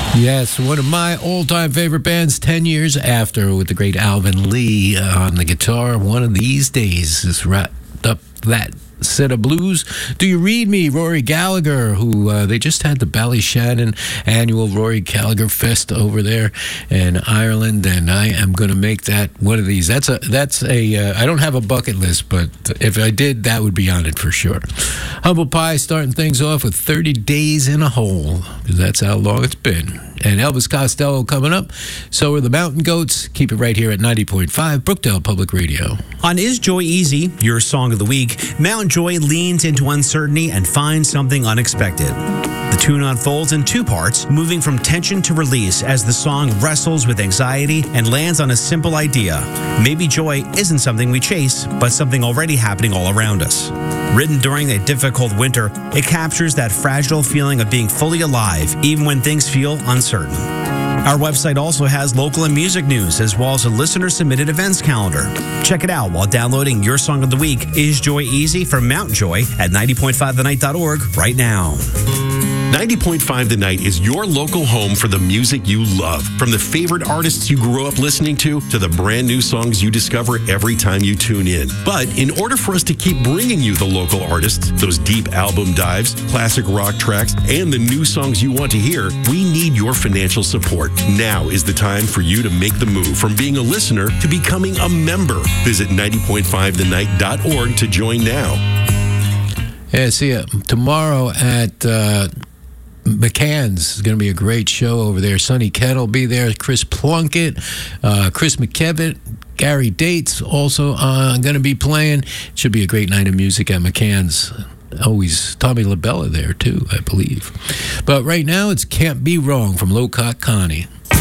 Yes, one of my all-time favorite bands, 10 Years After, with the great Alvin Lee on the guitar. One of these days has wrapped up that set of blues. Do You Read Me? Rory Gallagher, who they just had the Ballyshannon annual Rory Gallagher Fest over there in Ireland, and I am going to make that one of these. That's a I don't have a bucket list, but if I did, that would be on it for sure. Humble Pie starting things off with 30 Days in a Hole, because that's how long it's been. And Elvis Costello coming up. So are the Mountain Goats. Keep it right here at 90.5 Brookdale Public Radio. On Is Joy Easy, your song of the week, Mountain Joy leans into uncertainty and finds something unexpected. The tune unfolds in two parts, moving from tension to release as the song wrestles with anxiety and lands on a simple idea. Maybe joy isn't something we chase, but something already happening all around us. Written during a difficult winter, it captures that fragile feeling of being fully alive, even when things feel uncertain. Our website also has local and music news, as well as a listener-submitted events calendar. Check it out while downloading your song of the week, Is Joy Easy, from Mountain Joy at 90.5thenight.org right now. 90.5 The Night is your local home for the music you love. From the favorite artists you grew up listening to the brand new songs you discover every time you tune in. But in order for us to keep bringing you the local artists, those deep album dives, classic rock tracks, and the new songs you want to hear, we need your financial support. Now is the time for you to make the move from being a listener to becoming a member. Visit 90.5thenight.org to join now. Yeah, see you tomorrow at McCann's. Is going to be a great show over there. Sonny Kettle will be there. Chris Plunkett, Chris McKevitt, Gary Dates also going to be playing. Should be a great night of music at McCann's. Always Tommy LaBella there too, I believe. But right now it's Can't Be Wrong from Low Cock Connie.